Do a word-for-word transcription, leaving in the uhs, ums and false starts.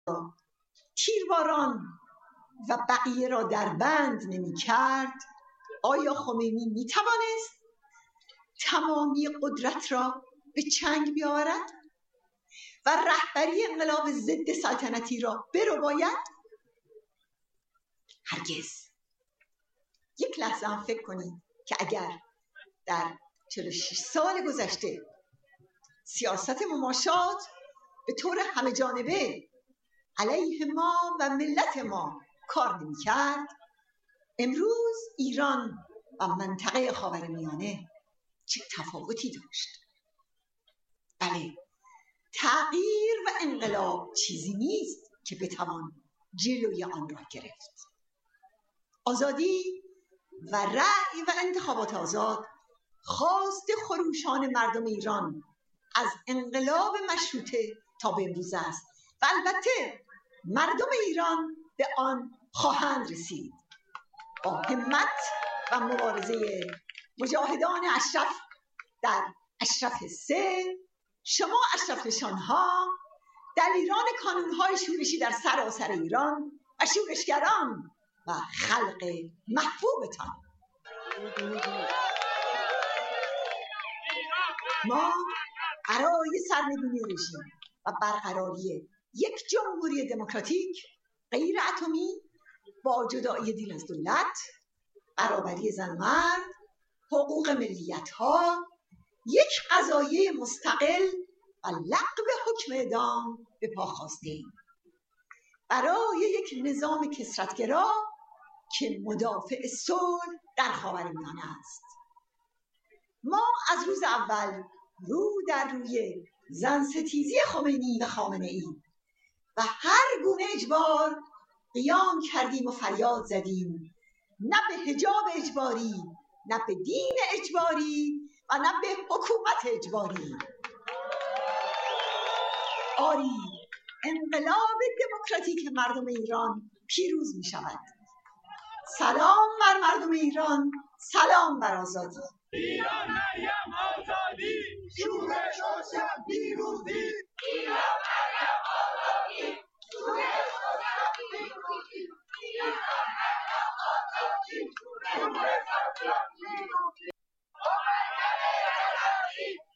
تیرباران و بقیه را در بند نمی کرد، آیا خمینی می توانست تمامی قدرت را به چنگ بیاورد و رهبری انقلاب ضد سلطنتی را برباید؟ هرگز. یک لحظه هم فکر کنید که اگر در چهل و شش سال گذشته سیاست مماشات به طور همه جانبه علیه ما و ملت ما کار نمی کرد، امروز ایران و منطقه خاورمیانه چه تفاوتی داشت؟ بله، تغییر و انقلاب چیزی نیست که بتوان جلوی آن را گرفت. آزادی و رأی و انتخابات آزاد خواست خروشان مردم ایران از انقلاب مشروطه تا به امروز است و البته مردم ایران به آن خواهند رسید با همت و مبارزه مجاهدان اشرف در اشرف سه. شما اشرف نشانها دلیران کانونهای شورشی در سراسر ایران و شورشگران و خلق محبوبتان، ما برای سرنگونی رژیم و برقراری یک جمهوری دموکراتیک غیر اتمی با جدایی دین از دولت، برابری زن و مرد، حقوق ملیت ها، یک قضایه مستقل و لغو حکم اعدام به پا خواستیم برای یک نظام کثرت‌گرا که مدافع صلح در خاورمیانه است. ما از روز اول رو در روی زن ستیزی خمینی و خامنه‌ای و هر گونه اجبار قیام کردیم و فریاد زدیم، نه به حجاب اجباری، نه به دین اجباری و نه به حکومت اجباری. آری، انقلاب دموکراتیک مردم ایران پیروز می شود. سلام بر مردم ایران، سلام بر آزادی. ایران مریم آزادی، شورش و شب پیروزی. ایران مریم آزادی، شورش و شب پیروزی. ایران مریم آزادی، شورش و شب پیروزی.